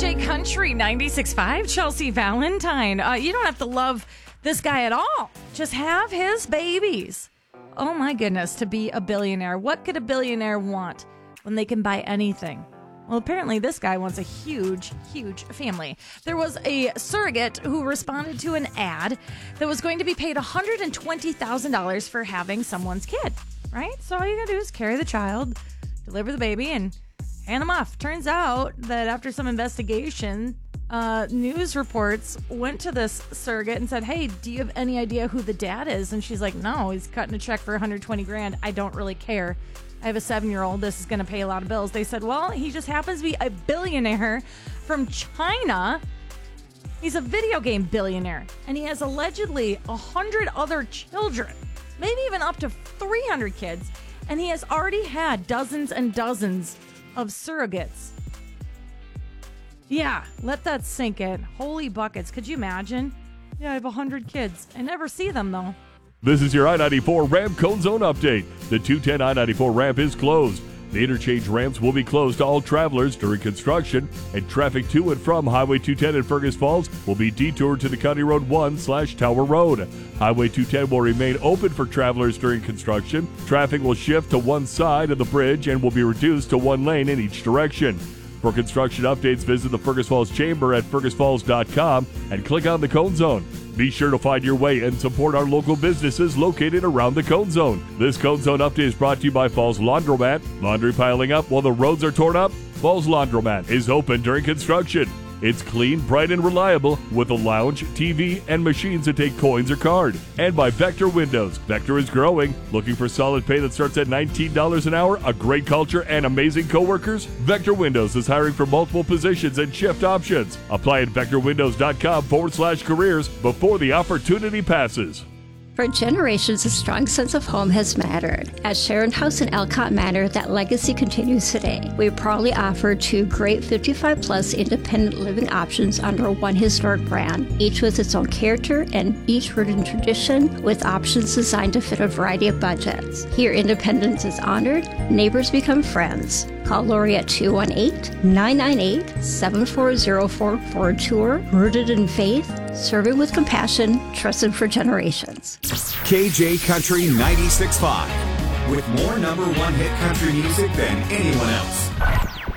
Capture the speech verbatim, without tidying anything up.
J Country ninety-six point five, Chelsea Valentine. Uh, you don't have to love this guy at all. Just have his babies. Oh my goodness, to be a billionaire. What could a billionaire want when they can buy anything? Well, apparently this guy wants a huge, huge family. There was a surrogate who responded to an ad that was going to be paid one hundred twenty thousand dollars for having someone's kid, right? So all you gotta do is carry the child, deliver the baby, and hand them off. Turns out that after some investigation, uh, news reports went to this surrogate and said, hey, do you have any idea who the dad is? And she's like, no, he's cutting a check for one hundred twenty grand. I don't really care. I have a seven-year-old. This is going to pay a lot of bills. They said, well, he just happens to be a billionaire from China. He's a video game billionaire, and he has allegedly one hundred other children, maybe even up to three hundred kids, and he has already had dozens and dozens of surrogates. Yeah, let that sink in. Holy buckets. Could you imagine? Yeah, I have one hundred kids. I never see them, though. This is your I ninety-four ramp cone zone update. The two ten I ninety-four ramp is closed. The interchange ramps will be closed to all travelers during construction, and traffic to and from Highway two ten in Fergus Falls will be detoured to the County Road one slash Tower Road. Highway two ten will remain open for travelers during construction. Traffic will shift to one side of the bridge and will be reduced to one lane in each direction. For construction updates, visit the Fergus Falls Chamber at fergus falls dot com and click on the Cone Zone. Be sure to find your way and support our local businesses located around the Cone Zone. This Cone Zone update is brought to you by Falls Laundromat. Laundry piling up while the roads are torn up? Falls Laundromat is open during construction. It's clean, bright, and reliable with a lounge, T V, and machines that take coins or card. And by Vector Windows. Vector is growing. Looking for solid pay that starts at nineteen dollars an hour, a great culture, and amazing coworkers? Vector Windows is hiring for multiple positions and shift options. Apply at vector windows dot com forward slash careers before the opportunity passes. For generations, a strong sense of home has mattered. At Sharon House in Elcott Manor, that legacy continues today. We proudly offer two great fifty-five plus independent living options under one historic brand, each with its own character and each rooted in tradition, with options designed to fit a variety of budgets. Here, independence is honored, neighbors become friends. Call Lori at two one eight, nine nine eight, seven four zero four for a tour, rooted in faith, serving with compassion, trusted for generations. K J Country ninety-six point five, with more number one hit country music than anyone else.